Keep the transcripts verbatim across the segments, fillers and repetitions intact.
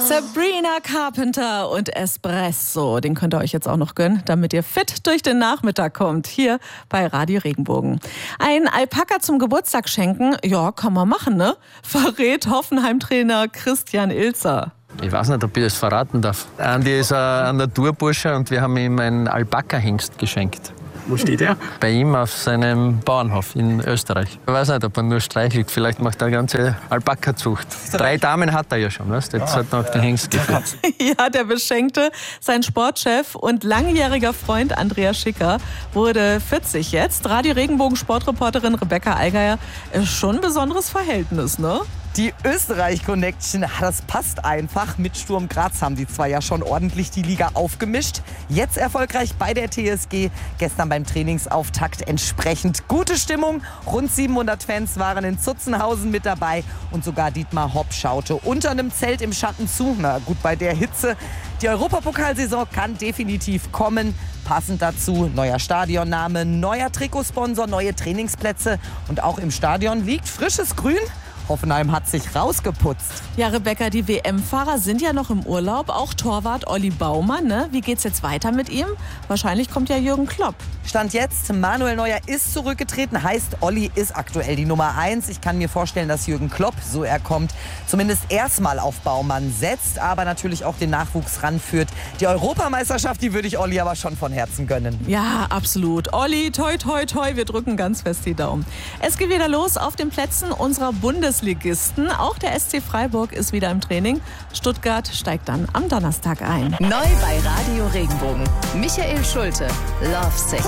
Sabrina Carpenter und Espresso, den könnt ihr euch jetzt auch noch gönnen, damit ihr fit durch den Nachmittag kommt, hier bei Radio Regenbogen. Ein Alpaka zum Geburtstag schenken, ja, kann man machen, ne? Verrät Hoffenheim-Trainer Christian Ilzer. Ich weiß nicht, ob ich das verraten darf. Andi ist ein Naturbursche und wir haben ihm einen Alpaka-Hengst geschenkt. Wo steht er? Bei ihm auf seinem Bauernhof in Österreich. Ich weiß nicht, ob er nur streichelt. Vielleicht macht er eine ganze Alpaka-Zucht. Drei Damen hat er ja schon, weißt? Jetzt hat noch den Hengst gefehlt. Ja, der Beschenkte, sein Sportchef und langjähriger Freund Andreas Schicker, wurde vierzig jetzt. Radio Regenbogen Sportreporterin Rebecca Allgeier, ist schon ein besonderes Verhältnis, ne? Die Österreich-Connection, das passt einfach. Mit Sturm Graz haben die zwei ja schon ordentlich die Liga aufgemischt. Jetzt erfolgreich bei der T S G. Gestern beim Trainingsauftakt entsprechend gute Stimmung. Rund siebenhundert Fans waren in Zutzenhausen mit dabei. Und sogar Dietmar Hopp schaute unter einem Zelt im Schatten zu. Na gut, bei der Hitze. Die Europapokalsaison kann definitiv kommen. Passend dazu neuer Stadionname, neuer Trikotsponsor, neue Trainingsplätze. Und auch im Stadion liegt frisches Grün. Hoffenheim hat sich rausgeputzt. Ja, Rebecca, die W M-Fahrer sind ja noch im Urlaub. Auch Torwart Olli Baumann, ne? Wie geht's jetzt weiter mit ihm? Wahrscheinlich kommt ja Jürgen Klopp. Stand jetzt, Manuel Neuer ist zurückgetreten, heißt, Olli ist aktuell die Nummer eins. Ich kann mir vorstellen, dass Jürgen Klopp, so er kommt, zumindest erstmal auf Baumann setzt, aber natürlich auch den Nachwuchs ranführt. Die Europameisterschaft, die würde ich Olli aber schon von Herzen gönnen. Ja, absolut. Olli, toi, toi, toi, wir drücken ganz fest die Daumen. Es geht wieder los auf den Plätzen unserer Bundesligisten. Auch der S C Freiburg ist wieder im Training. Stuttgart steigt dann am Donnerstag ein. Neu bei Radio Regenbogen. Michael Schulte, Lovesick.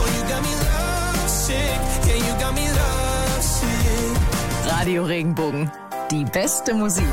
Radio Regenbogen. Die beste Musik.